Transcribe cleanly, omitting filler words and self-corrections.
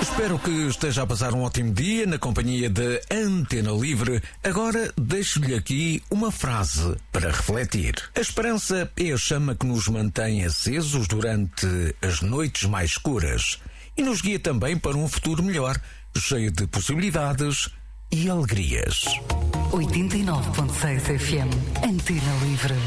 Espero que esteja a passar um ótimo dia na companhia da Antena Livre. Agora deixo-lhe aqui uma frase para refletir. A esperança é a chama que nos mantém acesos durante as noites mais escuras e nos guia também para um futuro melhor, cheio de possibilidades e alegrias. 89.6 FM, Antena Livre.